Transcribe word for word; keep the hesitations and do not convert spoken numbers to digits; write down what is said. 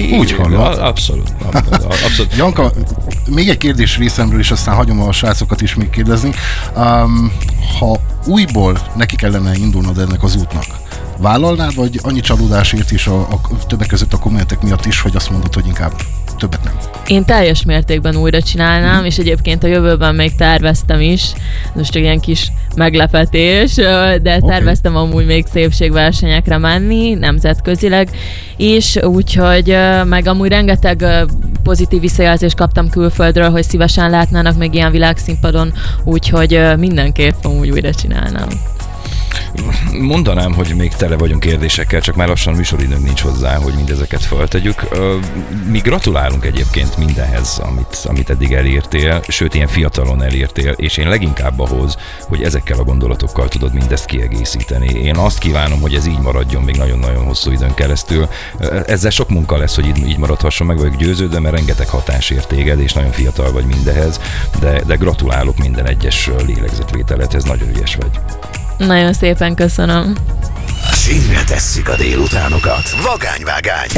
Úgy hallom. Abszolút. abszolút. Janka, még egy kérdés részemről, és aztán hagyom a srácokat is még kérdezni. Um, ha újból neki kellene indulnod ennek az útnak, vállalnád, vagy annyi csalódásért is, a, a többek között a kommentek miatt is, hogy azt mondod, hogy inkább többet nem? Én teljes mértékben újra csinálnám, mm. és egyébként a jövőben még terveztem is, most csak ilyen kis meglepetés, de okay. terveztem amúgy még szépségversenyekre menni, nemzetközileg is, úgyhogy meg amúgy rengeteg pozitív visszajelzést kaptam külföldről, hogy szívesen látnának még ilyen világszínpadon, úgyhogy mindenképp amúgy újra csinálnám. Mondanám, hogy még tele vagyunk kérdésekkel, csak már lassan műsoridőnk nincs hozzá, hogy mindezeket feltegyük. Mi gratulálunk egyébként mindenhez, amit, amit eddig elértél, sőt, ilyen fiatalon elértél, és én leginkább ahhoz, hogy ezekkel a gondolatokkal tudod mindezt kiegészíteni. Én azt kívánom, hogy ez így maradjon még nagyon-nagyon hosszú időn keresztül. Ezzel sok munka lesz, hogy így, így maradhasson, meg vagyok győződve, mert rengeteg hatás ért téged, és nagyon fiatal vagy mindehez, de, de gratulálok minden egyes lélegzetvételedhez, nagyon ügyes vagy. Nagyon szépen köszönöm. Sínre tesszük a délutánokat. Vagányvágány.